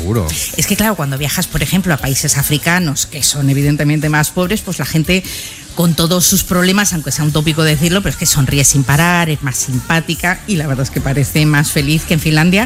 seguro. Es que claro, cuando viajas, por ejemplo, a países africanos, que son evidentemente más pobres, pues la gente, con todos sus problemas, aunque sea un tópico decirlo, pero es que sonríe sin parar, es más simpática y la verdad es que parece más feliz que en Finlandia.